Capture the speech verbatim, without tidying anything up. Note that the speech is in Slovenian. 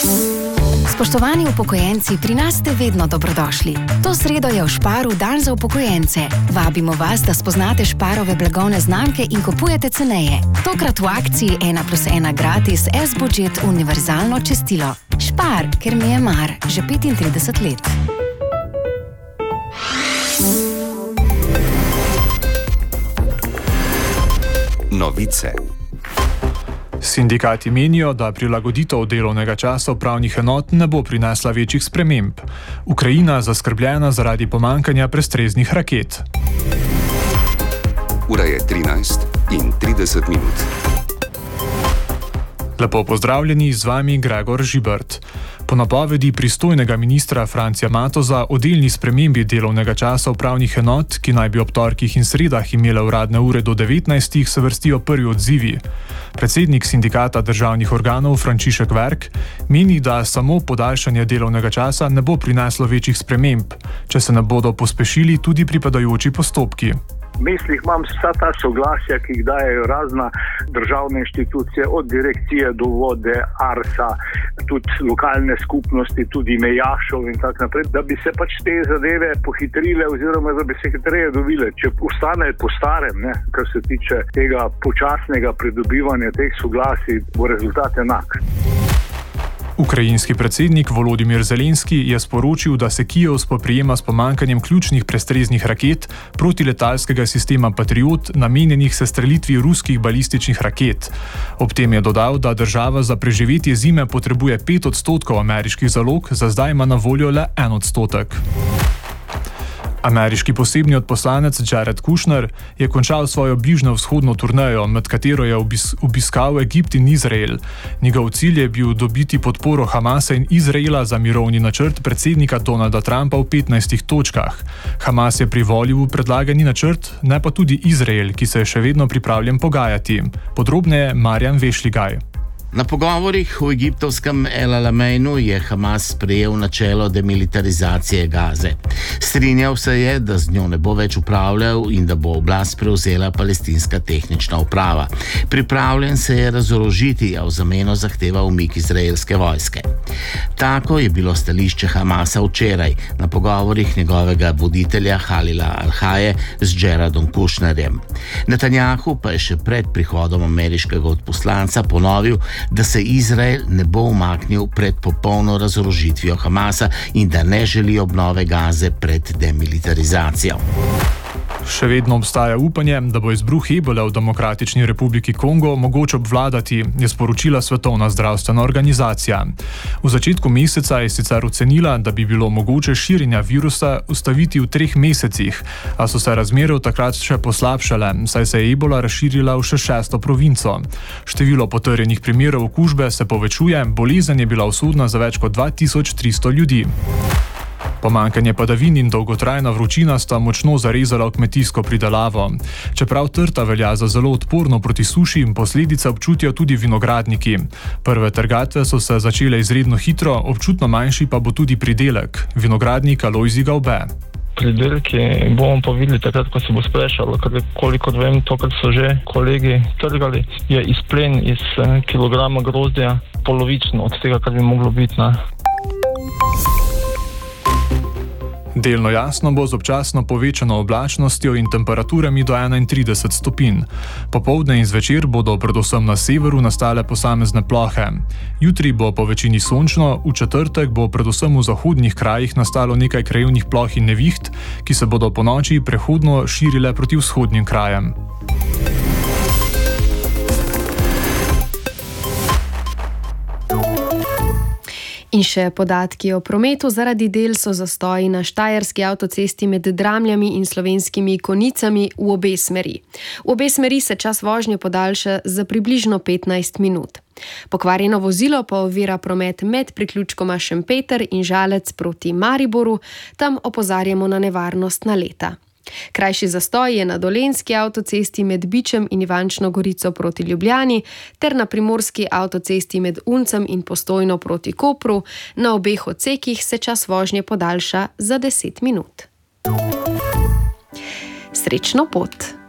Spoštovani upokojenci, pri nas ste vedno dobrodošli. To sredo je v Sparu dan za upokojence. Vabimo vas, da spoznate Sparove blagovne znamke in kupujete ceneje. Tokrat v akciji ena plus ena gratis S-Budget univerzalno čistilo. Spar, ker mi je mar, že petintrideset let. Novice. Sindikati menijo, da prilagoditev delovnega časa upravnih enot ne bo prinesla večjih sprememb. Ukrajina zaskrbljena zaradi pomanjkanja prestreznih raket. Ura je trinajst in trideset minut. Lepo pozdravljeni, z vami Gregor Žibert. Po napovedi pristojnega ministra Francija Matoza o delni spremembi delovnega časa upravnih enot, ki naj bi ob torkih in sredah imele uradne ure do devetnajstih, se vrstijo prvi odzivi. Predsednik sindikata državnih organov Frančišek Verk meni, da samo podaljšanje delovnega časa ne bo prineslo večjih sprememb, če se ne bodo pospešili tudi pripadajoči postopki. V mislih imam vsa ta soglasja, ki jih dajejo razna državne inštitucije, od direkcije do vode, Arsa, tudi lokalne skupnosti, tudi mejašov in tako naprej, da bi se pač te zadeve pohitrile oziroma da bi se hitreje dobile. Če ostane po starem, ne, kar se tiče tega počasnega pridobivanja teh soglasij, bo rezultat enak. Ukrajinski predsednik Volodimir Zelenski je sporočil, da se Kijev spoprijema s pomanjkanjem ključnih prestreznih raket protiletalskega sistema Patriot, namenjenih sestrelitvi ruskih balističnih raket. Ob tem je dodal, da država za preživetje zime potrebuje pet odstotkov ameriških zalog, za zdaj ima na voljo le en odstotek. Ameriški posebni odposlanec Jared Kushner je končal svojo bližnjevzhodno turnejo, med katero je obis obiskal Egipt in Izrael. Njegov cilj je bil dobiti podporo Hamasa in Izraela za mirovni načrt predsednika Donalda Trumpa v petnajstih točkah. Hamas je privolil v predlagani načrt, ne pa tudi Izrael, ki se je še vedno pripravljen pogajati. Podrobneje Marjan Vešligaj. Na pogovorih v egiptovskem El Alameinu je Hamas sprejel načelo demilitarizacije Gaze. Strinjal se je, da z njo ne bo več upravljal in da bo oblast prevzela palestinska tehnična uprava. Pripravljen se je razorožiti, a v zameno zahteva umik izraelske vojske. Tako je bilo stališče Hamasa včeraj na pogovorih njegovega voditelja Halila Al-Haje z Jaredom Kushnerjem. Netanjahu pa je še pred prihodom ameriškega odposlanca ponovil, da se Izrael ne bo umaknil pred popolno razorožitvijo Hamasa in da ne želi obnove Gaze pred demilitarizacijo. Še vedno obstaja upanje, da bo izbruh ebole v Demokratični republiki Kongo mogoče obvladati, je sporočila Svetovna zdravstvena organizacija. V začetku meseca je sicer ocenila, da bi bilo mogoče širjenja virusa ustaviti v treh mesecih, a so se razmere v takrat še poslabšale, saj se je ebola razširila v še šesto provinco. Število potrjenih primerov okužbe se povečuje, bolezen je bila usodna za več kot dva tisoč tristo ljudi. Pomanjkanje padavin in dolgotrajna vročina sta močno zarezala v kmetijsko pridelavo. Čeprav trta velja za zelo odporno proti suši, posledice občutijo tudi vinogradniki. Prve trgatve so se začele izredno hitro, občutno manjši pa bo tudi pridelek. Vinogradnik Alojzij Gaube. Pridelki bomo pa videli takrat, ko se bo sprešalo, ker kolikor vem, to, kar so že kolegi trgali, je izplen iz kilograma grozdja polovično od tega, kar bi moglo biti. Ne? Delno jasno bo z občasno povečano oblačnostjo in temperaturami do enaintrideset stopinj. Popoldne in zvečer bodo predvsem na severu nastale posamezne plohe. Jutri bo po večini sončno, v četrtek bo predvsem v zahodnih krajih nastalo nekaj krajevnih ploh in neviht, ki se bodo ponoči prehodno širile proti vzhodnim krajem. In še podatki o prometu. Zaradi del so zastoji na štajerski avtocesti med Dramljami in Slovenskimi Konicami v obe smeri. V obe smeri se čas vožnje podaljša za približno petnajst minut. Pokvarjeno vozilo pa ovira promet med priključkoma Šempeter in Žalec proti Mariboru, tam opozarjamo na nevarnost naleta. Krajši zastoj je na dolenjski avtocesti med Bičem in Ivančno Gorico proti Ljubljani ter na primorski avtocesti med Uncem in Postojno proti Kopru. Na obeh odsekih se čas vožnje podaljša za deset minut. Srečno pot!